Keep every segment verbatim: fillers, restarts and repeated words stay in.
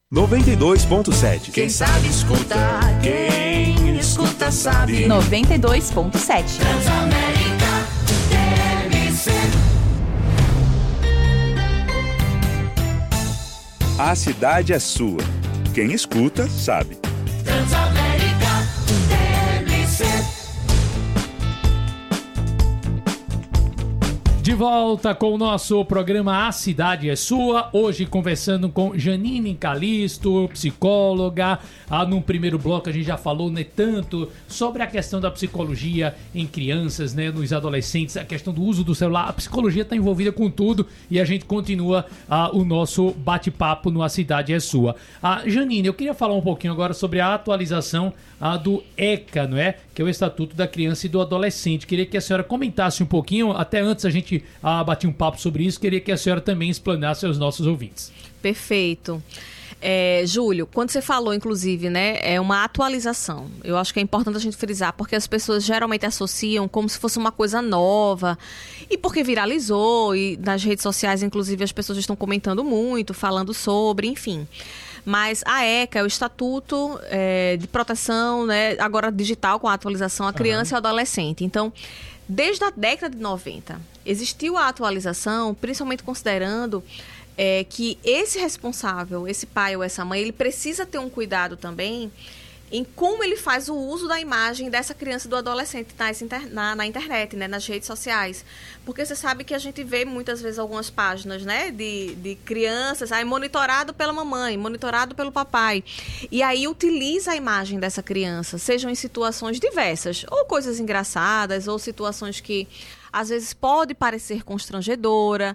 noventa e dois ponto sete. Quem sabe escuta, quem escuta sabe. noventa e dois ponto sete. Transamérica D M C. A cidade é sua. Quem escuta sabe. Transamérica D M C. De volta com o nosso programa A Cidade é Sua, hoje conversando com Janine Calisto, psicóloga. Ah, no primeiro bloco a gente já falou, né, tanto sobre a questão da psicologia em crianças, né, nos adolescentes, a questão do uso do celular. A psicologia está envolvida com tudo e a gente continua ah, o nosso bate-papo no A Cidade é Sua. Ah, Janine, eu queria falar um pouquinho agora sobre a atualização ah, do ECA, não é? Que é o Estatuto da Criança e do Adolescente. Queria que a senhora comentasse um pouquinho, até antes a gente ah, bater um papo sobre isso, queria que a senhora também explanasse aos nossos ouvintes. Perfeito. É, Júlio, quando você falou, inclusive, né, é uma atualização. Eu acho que é importante a gente frisar, porque as pessoas geralmente associam como se fosse uma coisa nova. E porque viralizou, e nas redes sociais, inclusive, as pessoas estão comentando muito, falando sobre, enfim. Mas a ECA, o Estatuto é, de Proteção, né, agora digital, com a atualização, a criança uhum. e o adolescente. Então, desde a década de noventa, existiu a atualização, principalmente considerando é, que esse responsável, esse pai ou essa mãe, ele precisa ter um cuidado também em como ele faz o uso da imagem dessa criança e do adolescente nas inter, na, na internet, né, nas redes sociais. Porque você sabe que a gente vê muitas vezes algumas páginas, né, de, de crianças, aí monitorado pela mamãe, monitorado pelo papai. E aí utiliza a imagem dessa criança, sejam em situações diversas, ou coisas engraçadas, ou situações que às vezes pode parecer constrangedora,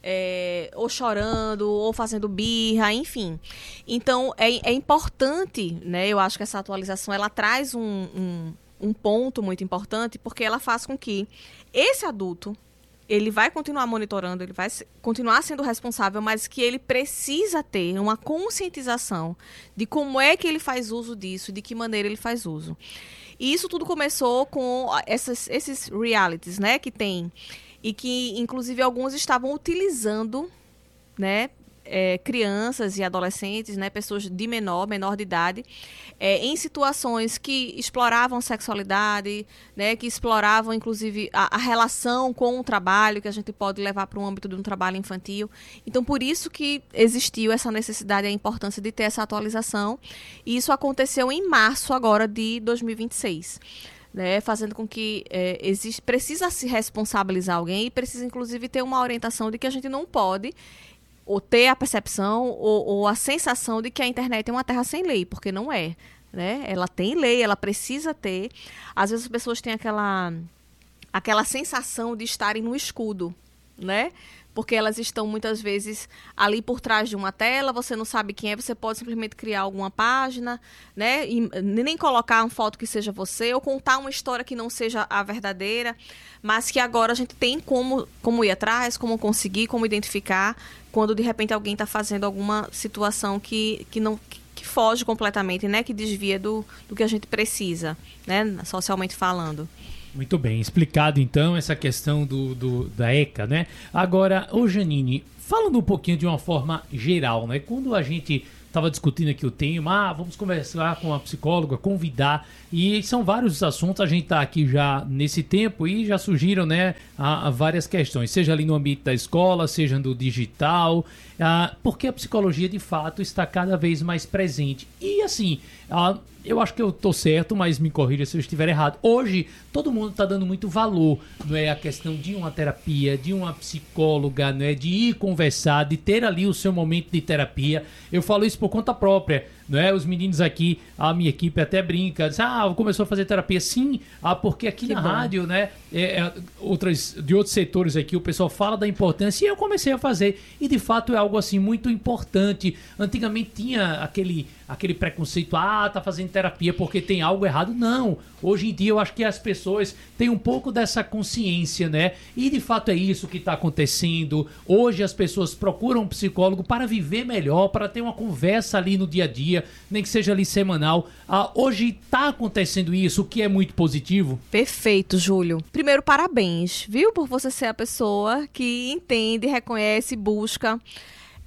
É, ou chorando, ou fazendo birra, enfim. Então, é, é importante, né? Eu acho que essa atualização, ela traz um, um, um ponto muito importante, porque ela faz com que esse adulto, ele vai continuar monitorando, ele vai continuar sendo responsável, mas que ele precisa ter uma conscientização de como é que ele faz uso disso, de que maneira ele faz uso. E isso tudo começou com essas, esses realities, né? Que tem... e que, inclusive, alguns estavam utilizando, né, é, crianças e adolescentes, né, pessoas de menor, menor de idade, é, em situações que exploravam sexualidade, né, que exploravam, inclusive, a, a relação com o trabalho, que a gente pode levar para o âmbito de um trabalho infantil. Então, por isso que existiu essa necessidade e a importância de ter essa atualização. E isso aconteceu em março agora de dois mil e vinte e seis. Né, fazendo com que é, existe, precisa se responsabilizar alguém e precisa, inclusive, ter uma orientação de que a gente não pode ou ter a percepção ou, ou a sensação de que a internet é uma terra sem lei, porque não é. Né? Ela tem lei, ela precisa ter. Às vezes as pessoas têm aquela, aquela sensação de estarem no escudo, né? Porque elas estão muitas vezes ali por trás de uma tela, você não sabe quem é, você pode simplesmente criar alguma página, né? E nem colocar uma foto que seja você, ou contar uma história que não seja a verdadeira, mas que agora a gente tem como, como ir atrás, como conseguir, como identificar, quando de repente alguém está fazendo alguma situação que, que, não, que, que foge completamente, né? Que desvia do, do que a gente precisa, né? Socialmente falando. Muito bem, explicado então essa questão do, do, da ECA, né? Agora, ô Janine, falando um pouquinho de uma forma geral, né? Quando a gente estava discutindo aqui o tema, ah, vamos conversar com a psicóloga, convidar, e são vários os assuntos, a gente está aqui já nesse tempo e já surgiram, né, a, a várias questões, seja ali no ambiente da escola, seja no digital, ah, porque a psicologia de fato está cada vez mais presente. E assim, ah, eu acho que eu tô certo, mas me corrija se eu estiver errado. Hoje, todo mundo está dando muito valor, não é, a questão de uma terapia, de uma psicóloga, não é, de ir conversar, de ter ali o seu momento de terapia. Eu falo isso por conta própria, não é? Os meninos aqui, a minha equipe até brinca, diz, ah, começou a fazer terapia. Sim, ah, porque aqui que na bom. rádio, né, é, é, outras, de outros setores aqui, o pessoal fala da importância e eu comecei a fazer. E de fato é algo assim muito importante. Antigamente tinha aquele, aquele preconceito, ah, tá fazendo terapia porque tem algo errado. Não, hoje em dia eu acho que as pessoas têm um pouco dessa consciência, né? E de fato é isso que está acontecendo. Hoje as pessoas procuram um psicólogo para viver melhor, para ter uma conversa ali no dia a dia, nem que seja ali semanal. Ah, hoje está acontecendo isso, o que é muito positivo. Perfeito, Júlio. Primeiro, parabéns, viu? Por você ser a pessoa que entende, reconhece, busca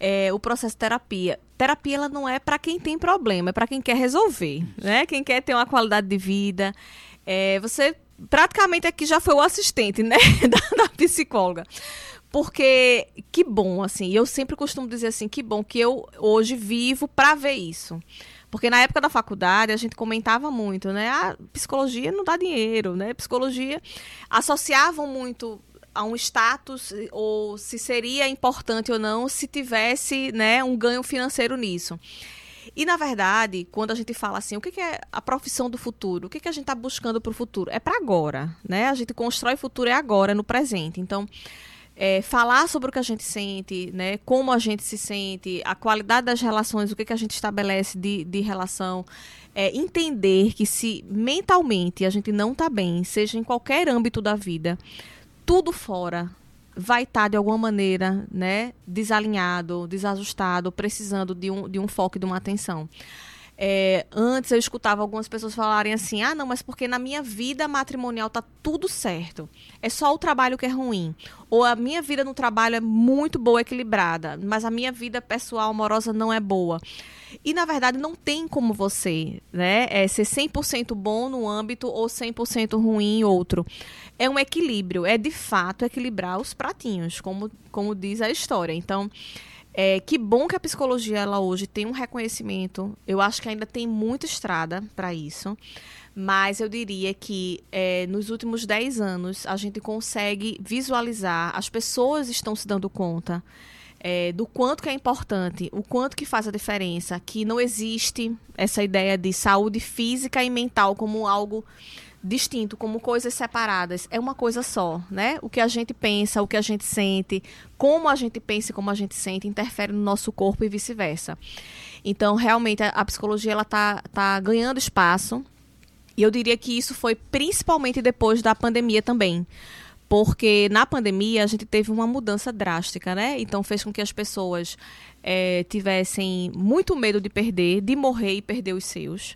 é, o processo de terapia. Terapia ela não é para quem tem problema, é para quem quer resolver, né? Quem quer ter uma qualidade de vida. É, você praticamente aqui já foi o assistente, né? da, da psicóloga. Porque que bom, assim, eu sempre costumo dizer assim, que bom que eu hoje vivo para ver isso. Porque na época da faculdade a gente comentava muito, né? A psicologia não dá dinheiro, né? Psicologia associavam muito a um status ou se seria importante ou não se tivesse, né, um ganho financeiro nisso. E, na verdade, quando a gente fala assim, o que é a profissão do futuro? O que a gente está buscando para o futuro? É para agora, né? A gente constrói o futuro é agora, no presente. Então, é, falar sobre o que a gente sente, né? Como a gente se sente, a qualidade das relações, o que, que a gente estabelece de, de relação, é, entender que se mentalmente a gente não está bem, seja em qualquer âmbito da vida, tudo fora vai estar, de alguma maneira, né, desalinhado, desajustado, precisando de um, de um foco e de uma atenção. É, antes eu escutava algumas pessoas falarem assim, ah, não, mas porque na minha vida matrimonial tá tudo certo, é só o trabalho que é ruim, ou a minha vida no trabalho é muito boa, equilibrada, mas a minha vida pessoal, amorosa não é boa. E, na verdade, não tem como você, né, é, ser cem por cento bom num âmbito ou cem por cento ruim em outro. É um equilíbrio, é de fato equilibrar os pratinhos, como, como diz a história. Então, é, que bom que a psicologia ela hoje tem um reconhecimento. Eu acho que ainda tem muita estrada para isso, mas eu diria que é, nos últimos dez anos a gente consegue visualizar, as pessoas estão se dando conta é, do quanto que é importante, o quanto que faz a diferença, que não existe essa ideia de saúde física e mental como algo distinto, como coisas separadas. É uma coisa só, né? O que a gente pensa, o que a gente sente, como a gente pensa e como a gente sente, interfere no nosso corpo e vice-versa. Então, realmente, a, a psicologia ela tá, tá ganhando espaço, e eu diria que isso foi principalmente depois da pandemia também. Porque na pandemia a gente teve uma mudança drástica, né? Então fez com que as pessoas é, tivessem muito medo de perder, de morrer e perder os seus.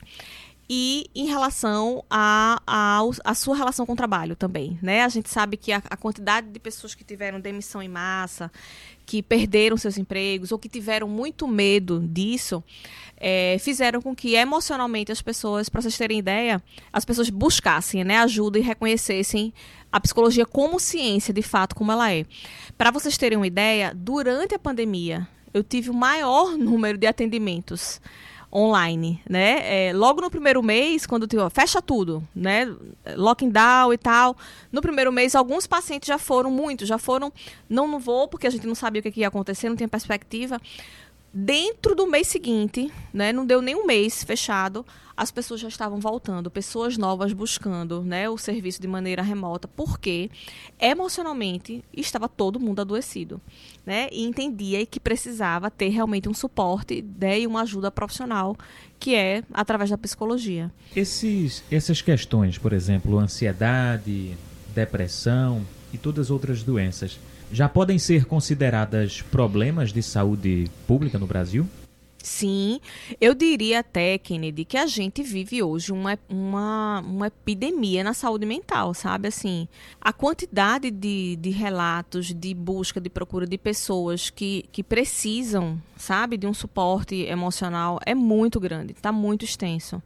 E em relação à a, a, a sua relação com o trabalho também, né? A gente sabe que a, a quantidade de pessoas que tiveram demissão em massa, que perderam seus empregos ou que tiveram muito medo disso, é, fizeram com que emocionalmente as pessoas, para vocês terem ideia, as pessoas buscassem, né, ajuda e reconhecessem a psicologia como ciência, de fato, como ela é. Para vocês terem uma ideia, durante a pandemia, eu tive o maior número de atendimentos online, né? É, logo no primeiro mês, quando tipo, fecha tudo, né? Lockdown e tal. No primeiro mês, alguns pacientes já foram, muitos, já foram, não, não vou, porque a gente não sabia o que ia acontecer, não tinha perspectiva. Dentro do mês seguinte, né? Não deu nem um mês fechado, as pessoas já estavam voltando, pessoas novas buscando, né, o serviço de maneira remota, porque emocionalmente estava todo mundo adoecido, né, e entendia que precisava ter realmente um suporte, né, e uma ajuda profissional, que é através da psicologia. Esses, essas questões, por exemplo, ansiedade, depressão e todas as outras doenças, já podem ser consideradas problemas de saúde pública no Brasil? Sim, eu diria até, Kennedy, que a gente vive hoje uma, uma, uma epidemia na saúde mental, sabe? Assim, a quantidade de, de relatos, de busca, de procura de pessoas que, que precisam, sabe, de um suporte emocional é muito grande, está muito extenso.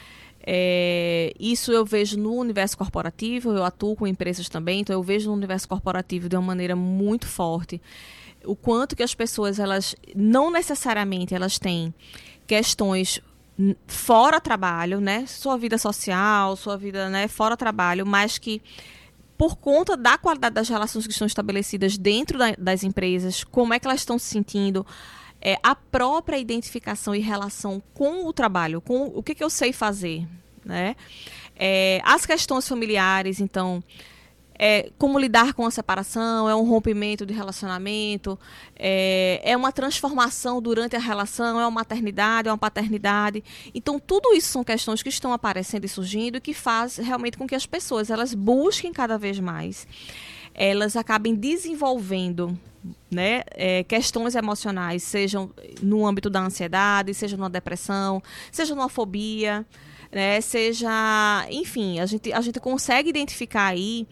É, isso eu vejo no universo corporativo, eu atuo com empresas também, então eu vejo no universo corporativo de uma maneira muito forte o quanto que as pessoas, elas não necessariamente elas têm questões fora trabalho, né, sua vida social, sua vida, né, fora trabalho, mas que por conta da qualidade das relações que estão estabelecidas dentro da, das empresas, como é que elas estão se sentindo, é, a própria identificação e relação com o trabalho, com o que, que eu sei fazer, né, é, as questões familiares, então, É, como lidar com a separação, é um rompimento de relacionamento, é, é uma transformação durante a relação, é uma maternidade, é uma paternidade. Então, tudo isso são questões que estão aparecendo e surgindo e que faz realmente com que as pessoas elas busquem cada vez mais, elas acabem desenvolvendo, né, é, questões emocionais, sejam no âmbito da ansiedade, seja numa depressão, seja numa fobia, né, seja, enfim, a gente, a gente consegue identificar aí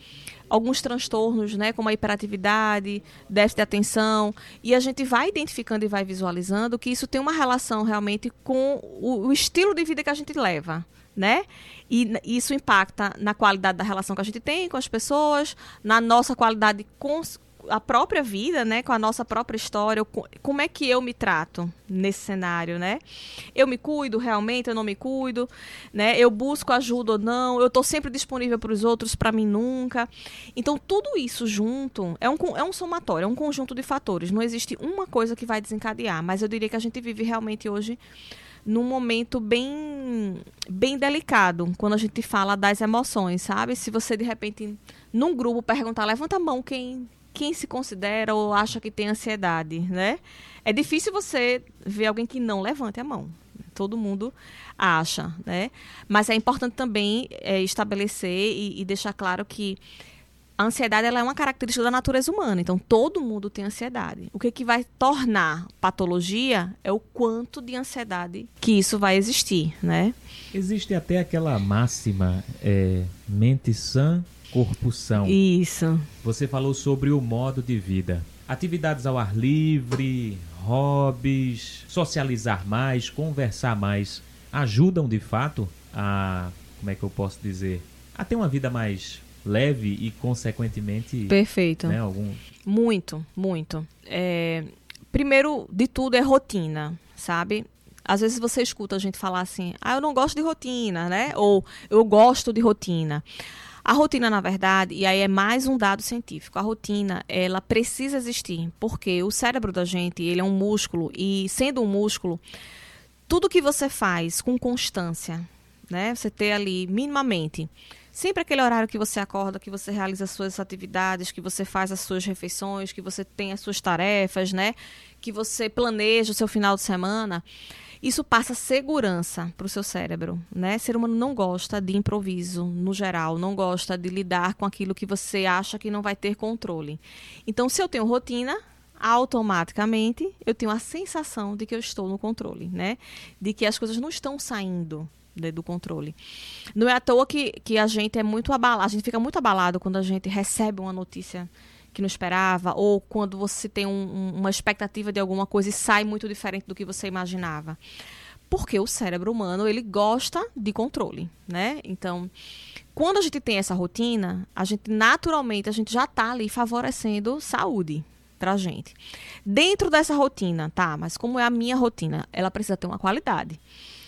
alguns transtornos, né, como a hiperatividade, déficit de atenção, e a gente vai identificando e vai visualizando que isso tem uma relação realmente com o, o estilo de vida que a gente leva, né? E isso impacta na qualidade da relação que a gente tem com as pessoas, na nossa qualidade com a própria vida, né, com a nossa própria história, como é que eu me trato nesse cenário, né? Eu me cuido realmente, eu não me cuido, né? Eu busco ajuda ou não, eu estou sempre disponível para os outros, para mim nunca. Então, tudo isso junto é um, é um somatório, é um conjunto de fatores. Não existe uma coisa que vai desencadear, mas eu diria que a gente vive realmente hoje num momento bem, bem delicado, quando a gente fala das emoções, sabe? Se você, de repente, num grupo perguntar, levanta a mão quem... quem se considera ou acha que tem ansiedade, né? É difícil você ver alguém que não levante a mão. Todo mundo acha, né? Mas é importante também é, estabelecer e, e deixar claro que a ansiedade ela é uma característica da natureza humana. Então, todo mundo tem ansiedade. O que, que vai tornar patologia é o quanto de ansiedade que isso vai existir, né? Existe até aquela máxima, é, mente sã, corpo são. Isso. Você falou sobre o modo de vida. Atividades ao ar livre, hobbies, socializar mais, conversar mais, ajudam de fato a, como é que eu posso dizer, a ter uma vida mais leve e consequentemente... Perfeito. Né, algum... Muito, muito. É, primeiro de tudo é rotina, sabe? Às vezes você escuta a gente falar assim, ah, eu não gosto de rotina, né? Ou eu gosto de rotina. A rotina, na verdade, e aí é mais um dado científico, a rotina, ela precisa existir, porque o cérebro da gente, ele é um músculo, e sendo um músculo, tudo que você faz com constância, né, você ter ali minimamente, sempre aquele horário que você acorda, que você realiza as suas atividades, que você faz as suas refeições, que você tem as suas tarefas, né, que você planeja o seu final de semana, isso passa segurança para o seu cérebro, né? O ser humano não gosta de improviso, no geral, não gosta de lidar com aquilo que você acha que não vai ter controle. Então, se eu tenho rotina, automaticamente eu tenho a sensação de que eu estou no controle, né? De que as coisas não estão saindo do controle. Não é à toa que, que a gente é muito abalado, a gente fica muito abalado quando a gente recebe uma notícia que não esperava, ou quando você tem um, um, uma expectativa de alguma coisa e sai muito diferente do que você imaginava. Porque o cérebro humano, ele gosta de controle, né? Então, quando a gente tem essa rotina, a gente naturalmente, a gente já está ali favorecendo saúde pra gente. Dentro dessa rotina, tá? Mas como é a minha rotina? Ela precisa ter uma qualidade,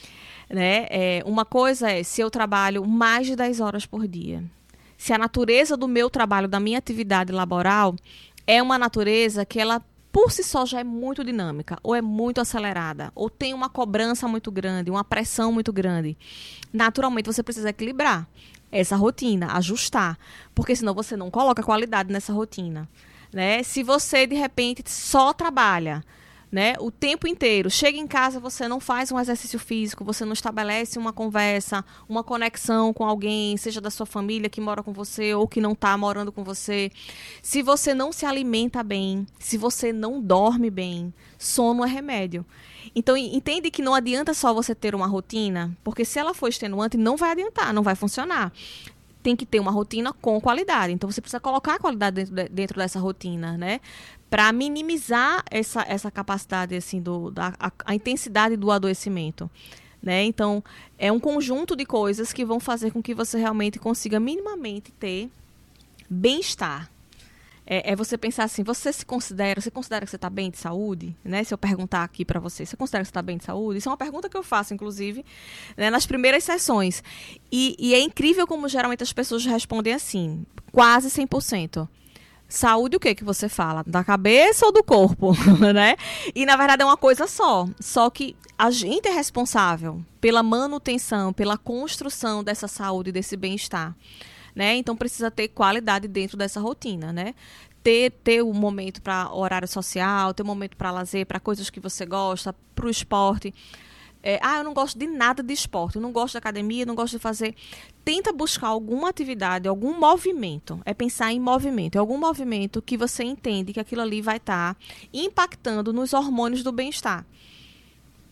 né? É, uma coisa é, se eu trabalho mais de dez horas por dia, se a natureza do meu trabalho, da minha atividade laboral, é uma natureza que ela, por si só, já é muito dinâmica, ou é muito acelerada, ou tem uma cobrança muito grande, uma pressão muito grande. Naturalmente, você precisa equilibrar essa rotina, ajustar, porque senão você não coloca qualidade nessa rotina, né? Se você, de repente, só trabalha, né, o tempo inteiro, chega em casa, você não faz um exercício físico, você não estabelece uma conversa, uma conexão com alguém, seja da sua família que mora com você ou que não está morando com você. Se você não se alimenta bem, se você não dorme bem, sono é remédio. Então, entende que não adianta só você ter uma rotina, porque se ela for extenuante, não vai adiantar, não vai funcionar. Tem que ter uma rotina com qualidade. Então, você precisa colocar a qualidade dentro, de, dentro dessa rotina, né? Para minimizar essa, essa capacidade, assim, do, da, a, a intensidade do adoecimento, né? Então, é um conjunto de coisas que vão fazer com que você realmente consiga minimamente ter bem-estar. É, é você pensar assim, você se considera, você considera que você está bem de saúde? Né? Se eu perguntar aqui para você, você considera que você está bem de saúde? Isso é uma pergunta que eu faço, inclusive, né, nas primeiras sessões. E, e é incrível como geralmente as pessoas respondem assim, quase cem por cento. Saúde, o que que você fala? Da cabeça ou do corpo? Né? E, na verdade, é uma coisa só. Só que a gente é responsável pela manutenção, pela construção dessa saúde, desse bem-estar. Né? Então, precisa ter qualidade dentro dessa rotina. Né? Ter, ter um momento para horário social, ter um momento para lazer, para coisas que você gosta, para o esporte. É, ah, eu não gosto de nada de esporte, eu não gosto de academia, eu não gosto de fazer... Tenta buscar alguma atividade, algum movimento. É pensar em movimento. É algum movimento que você entende que aquilo ali vai estar impactando nos hormônios do bem-estar.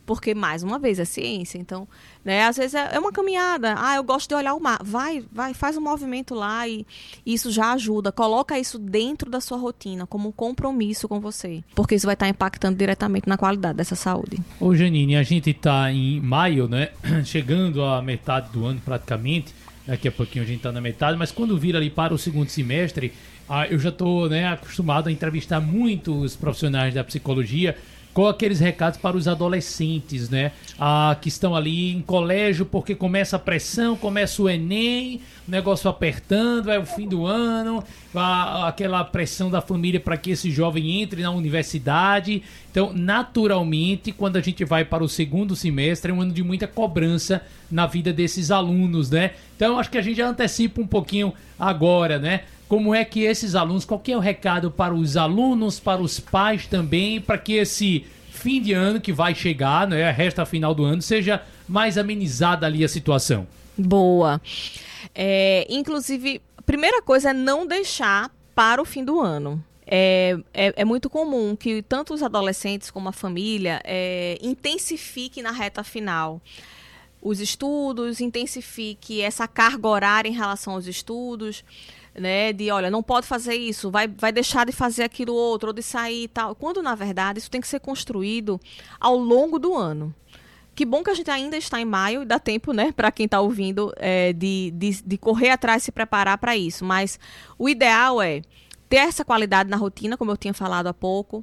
porque, mais uma vez, é ciência. Então, né, às vezes é uma caminhada. Ah, eu gosto de olhar o mar. Vai, vai, faz um movimento lá e isso já ajuda. Coloca isso dentro da sua rotina, como um compromisso com você. Porque isso vai estar impactando diretamente na qualidade dessa saúde. Ô, Janine, a gente está em maio, né? Chegando à metade do ano praticamente. Daqui a pouquinho a gente está na metade. Mas quando vira ali para o segundo semestre, ah, eu já estou, né, acostumado a entrevistar muitos profissionais da psicologia com aqueles recados para os adolescentes, né? Ah, que estão ali em colégio porque começa a pressão, começa o Enem, o negócio apertando, é o fim do ano, a, aquela pressão da família para que esse jovem entre na universidade. Então, naturalmente, quando a gente vai para o segundo semestre, é um ano de muita cobrança na vida desses alunos, né? Então, acho que a gente já antecipa um pouquinho agora, né? Como é que esses alunos, qual que é o recado para os alunos, para os pais também, para que esse fim de ano que vai chegar, né, a resta final do ano, seja mais amenizada ali a situação? Boa. É, inclusive, a primeira coisa é não deixar para o fim do ano. É, é, é muito comum que tanto os adolescentes como a família é, intensifiquem na reta final os estudos, intensifique essa carga horária em relação aos estudos, né, de, olha, não pode fazer isso, vai, vai deixar de fazer aquilo outro, ou de sair e tal. Quando, na verdade, isso tem que ser construído ao longo do ano. Que bom que a gente ainda está em maio e dá tempo, né, para quem está ouvindo, é, de, de, de correr atrás e se preparar para isso. Mas o ideal é ter essa qualidade na rotina, como eu tinha falado há pouco,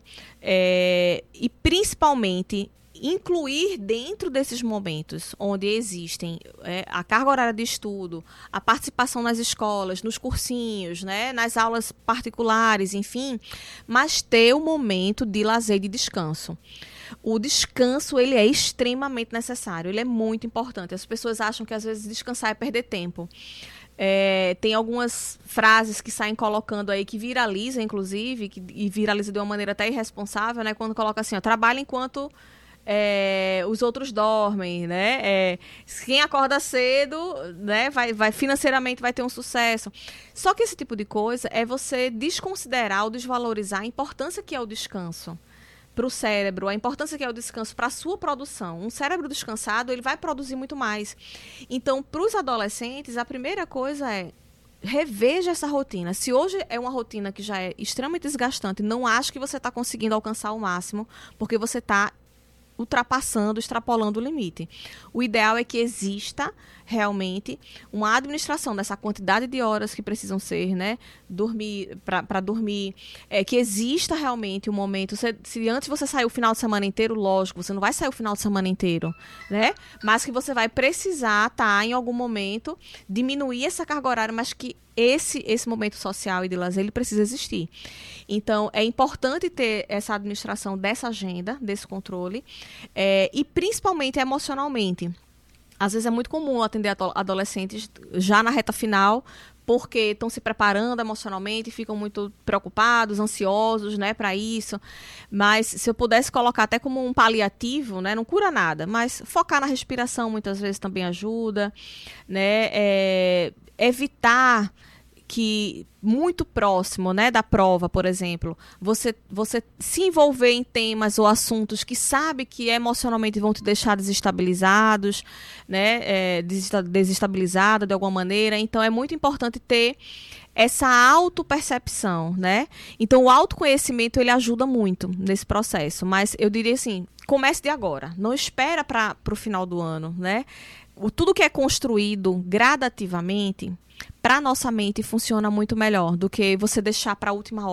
é, e principalmente incluir dentro desses momentos onde existem é, a carga horária de estudo, a participação nas escolas, nos cursinhos, né, nas aulas particulares, enfim, mas ter um momento de lazer e de descanso. O descanso, ele é extremamente necessário, ele é muito importante. As pessoas acham que às vezes descansar é perder tempo. É, tem algumas frases que saem colocando aí, que viralizam, inclusive, que, e viraliza de uma maneira até irresponsável, né, quando coloca assim, ó, trabalha enquanto É, os outros dormem, né? É, quem acorda cedo, né, vai, vai, financeiramente vai ter um sucesso. Só que esse tipo de coisa é você desconsiderar ou desvalorizar a importância que é o descanso para o cérebro, a importância que é o descanso para a sua produção. Um cérebro descansado, ele vai produzir muito mais. Então, para os adolescentes, a primeira coisa é reveja essa rotina. Se hoje é uma rotina que já é extremamente desgastante, não acho que você está conseguindo alcançar o máximo, porque você está ultrapassando, extrapolando o limite. O ideal é que exista realmente uma administração dessa quantidade de horas que precisam ser, né, dormir, para dormir, é, que exista realmente um momento. Se, se antes você sair o final de semana inteiro, lógico, você não vai sair o final de semana inteiro, né, mas que você vai precisar, tá, em algum momento, diminuir essa carga horária, mas que esse, esse momento social e de lazer, ele precisa existir. Então, é importante ter essa administração dessa agenda, desse controle, é, e principalmente emocionalmente. Às vezes é muito comum atender adolescentes já na reta final, porque estão se preparando emocionalmente, ficam muito preocupados, ansiosos, né, para isso. Mas se eu pudesse colocar até como um paliativo, né, não cura nada, mas focar na respiração muitas vezes também ajuda, né, é, evitar que muito próximo, né, da prova, por exemplo, você, você se envolver em temas ou assuntos que sabe que emocionalmente vão te deixar desestabilizados, né, é, desestabilizado de alguma maneira. Então, é muito importante ter essa autopercepção, né? Então, o autoconhecimento, ele ajuda muito nesse processo. Mas eu diria assim, comece de agora. Não espera para o final do ano, né? O, tudo que é construído gradativamente, para a nossa mente funciona muito melhor do que você deixar para a última